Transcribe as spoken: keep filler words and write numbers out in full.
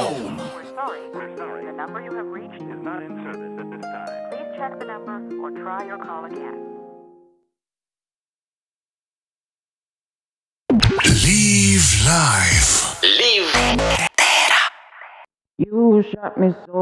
We're sorry. We're sorry. The number you have reached is not in service at this time. Please check the number or try your call again. Live life. Live. You shot me so